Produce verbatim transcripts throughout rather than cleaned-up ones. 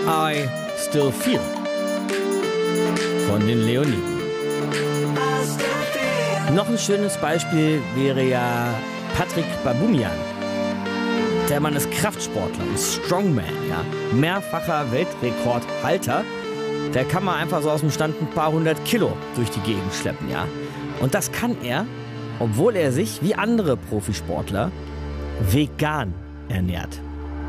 I Still Feel von den Leoniden. Noch ein schönes Beispiel wäre ja Patrick Baboumian. Der Mann ist Kraftsportler, ein Strongman, ja, mehrfacher Weltrekordhalter. Der kann man einfach so aus dem Stand ein paar hundert Kilo durch die Gegend schleppen, ja. Und das kann er, obwohl er sich wie andere Profisportler vegan ernährt.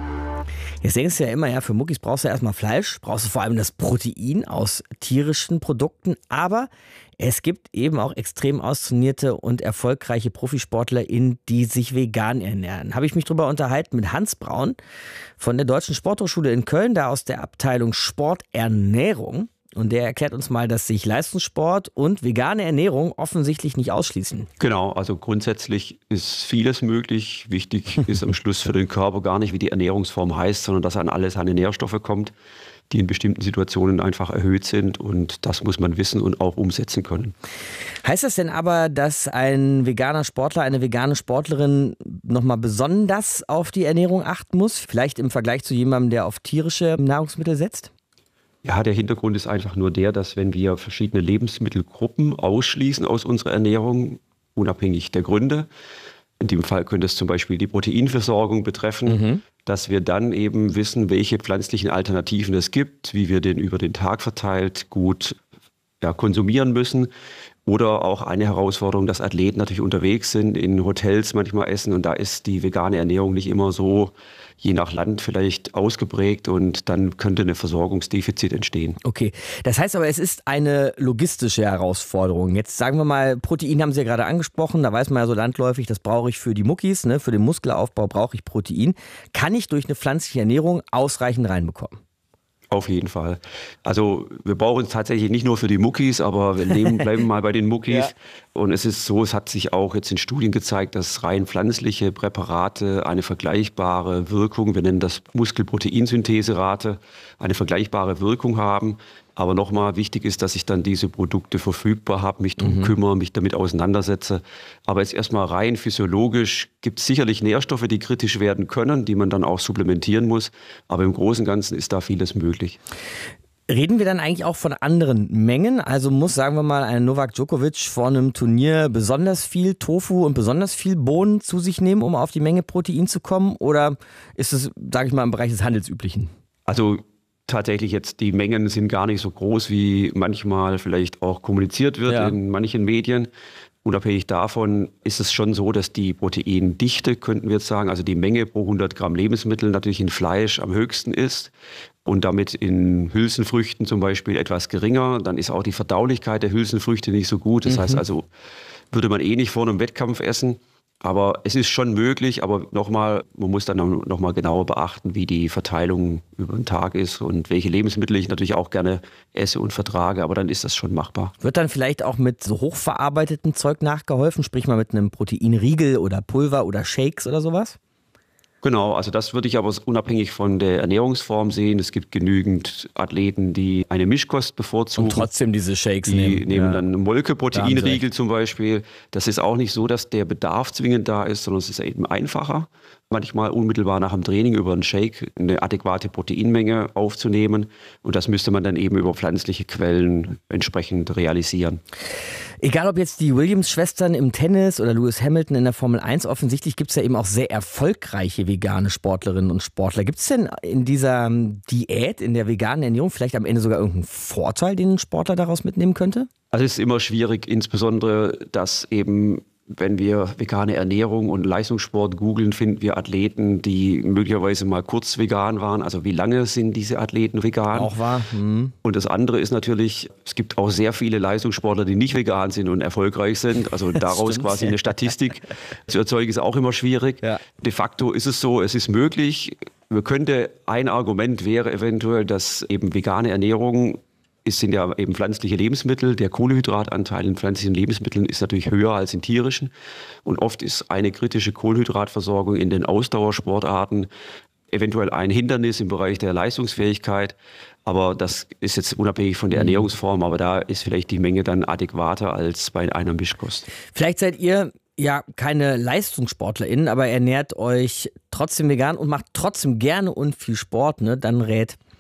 Jetzt denkst du ja immer, ja, für Muckis brauchst du erstmal Fleisch, brauchst du vor allem das Protein aus tierischen Produkten, aber es gibt eben auch extrem austrainierte und erfolgreiche ProfisportlerInnen, die sich vegan ernähren. Habe ich mich darüber unterhalten mit Hans Braun von der Deutschen Sporthochschule in Köln, da aus der Abteilung Sporternährung. Und der erklärt uns mal, dass sich Leistungssport und vegane Ernährung offensichtlich nicht ausschließen. Genau, also grundsätzlich ist vieles möglich. Wichtig ist am Schluss für den Körper gar nicht, wie die Ernährungsform heißt, sondern dass an alle seine Nährstoffe kommt, die in bestimmten Situationen einfach erhöht sind. Und das muss man wissen und auch umsetzen können. Heißt das denn aber, dass ein veganer Sportler, eine vegane Sportlerin nochmal besonders auf die Ernährung achten muss? Vielleicht im Vergleich zu jemandem, der auf tierische Nahrungsmittel setzt? Ja, der Hintergrund ist einfach nur der, dass wenn wir verschiedene Lebensmittelgruppen ausschließen aus unserer Ernährung, unabhängig der Gründe, in dem Fall könnte es zum Beispiel die Proteinversorgung betreffen, mhm. dass wir dann eben wissen, welche pflanzlichen Alternativen es gibt, wie wir den über den Tag verteilt gut ja, konsumieren müssen. Oder auch eine Herausforderung, dass Athleten natürlich unterwegs sind, in Hotels manchmal essen und da ist die vegane Ernährung nicht immer so, je nach Land vielleicht ausgeprägt und dann könnte ein Versorgungsdefizit entstehen. Okay, das heißt aber, es ist eine logistische Herausforderung. Jetzt sagen wir mal, Protein haben Sie ja gerade angesprochen, da weiß man ja so landläufig, das brauche ich für die Muckis, ne? Für den Muskelaufbau brauche ich Protein. Kann ich durch eine pflanzliche Ernährung ausreichend reinbekommen? Auf jeden Fall. Also wir brauchen es tatsächlich nicht nur für die Muckis, aber wir nehmen, bleiben mal bei den Muckis. Ja. Und es ist so, es hat sich auch jetzt in Studien gezeigt, dass rein pflanzliche Präparate eine vergleichbare Wirkung, wir nennen das Muskelproteinsyntheserate, eine vergleichbare Wirkung haben. Aber nochmal, wichtig ist, dass ich dann diese Produkte verfügbar habe, mich darum mhm. kümmere, mich damit auseinandersetze. Aber jetzt erstmal rein physiologisch gibt es sicherlich Nährstoffe, die kritisch werden können, die man dann auch supplementieren muss. Aber im Großen und Ganzen ist da vieles möglich. Reden wir dann eigentlich auch von anderen Mengen? Also muss, sagen wir mal, ein Novak Djokovic vor einem Turnier besonders viel Tofu und besonders viel Bohnen zu sich nehmen, um auf die Menge Protein zu kommen? Oder ist es, sage ich mal, im Bereich des Handelsüblichen? Also tatsächlich jetzt, die Mengen sind gar nicht so groß, wie manchmal vielleicht auch kommuniziert wird ja. in manchen Medien. Unabhängig davon ist es schon so, dass die Proteindichte, könnten wir jetzt sagen, also die Menge pro hundert Gramm Lebensmittel natürlich in Fleisch am höchsten ist und damit in Hülsenfrüchten zum Beispiel etwas geringer. Dann ist auch die Verdaulichkeit der Hülsenfrüchte nicht so gut. Das mhm. heißt also, würde man eh nicht vor einem Wettkampf essen. Aber es ist schon möglich, aber nochmal, man muss dann nochmal genauer beachten, wie die Verteilung über den Tag ist und welche Lebensmittel ich natürlich auch gerne esse und vertrage, aber dann ist das schon machbar. Wird dann vielleicht auch mit so hochverarbeitetem Zeug nachgeholfen, sprich mal mit einem Proteinriegel oder Pulver oder Shakes oder sowas? Genau, also das würde ich aber unabhängig von der Ernährungsform sehen. Es gibt genügend Athleten, die eine Mischkost bevorzugen. Und trotzdem diese Shakes die nehmen. Die nehmen ja. dann Molke-Proteinriegel zum Beispiel. Das ist auch nicht so, dass der Bedarf zwingend da ist, sondern es ist eben einfacher, manchmal unmittelbar nach dem Training über einen Shake eine adäquate Proteinmenge aufzunehmen. Und das müsste man dann eben über pflanzliche Quellen entsprechend realisieren. Egal ob jetzt die Williams-Schwestern im Tennis oder Lewis Hamilton in der Formel eins, offensichtlich gibt es ja eben auch sehr erfolgreiche vegane Sportlerinnen und Sportler. Gibt es denn in dieser Diät, in der veganen Ernährung vielleicht am Ende sogar irgendeinen Vorteil, den ein Sportler daraus mitnehmen könnte? Also es ist immer schwierig, insbesondere, dass eben, wenn wir vegane Ernährung und Leistungssport googeln, finden wir Athleten, die möglicherweise mal kurz vegan waren. Also wie lange sind diese Athleten vegan? Auch wahr. Mhm. Und das andere ist natürlich, es gibt auch sehr viele Leistungssportler, die nicht vegan sind und erfolgreich sind. Also daraus Stimmt, quasi ja. eine Statistik zu erzeugen, ist auch immer schwierig. Ja. De facto ist es so, es ist möglich. Man könnte, ein Argument wäre eventuell, dass eben vegane Ernährung, es sind ja eben pflanzliche Lebensmittel. Der Kohlenhydratanteil in pflanzlichen Lebensmitteln ist natürlich höher als in tierischen. Und oft ist eine kritische Kohlenhydratversorgung in den Ausdauersportarten eventuell ein Hindernis im Bereich der Leistungsfähigkeit. Aber das ist jetzt unabhängig von der Ernährungsform. Aber da ist vielleicht die Menge dann adäquater als bei einer Mischkost. Vielleicht seid ihr ja keine LeistungssportlerInnen, aber ernährt euch trotzdem vegan und macht trotzdem gerne und viel Sport. Ne? Dann rät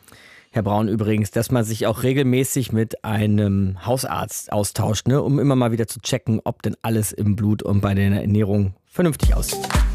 Herr Braun, übrigens, dass man sich auch regelmäßig mit einem Hausarzt austauscht, ne, um immer mal wieder zu checken, ob denn alles im Blut und bei der Ernährung vernünftig aussieht.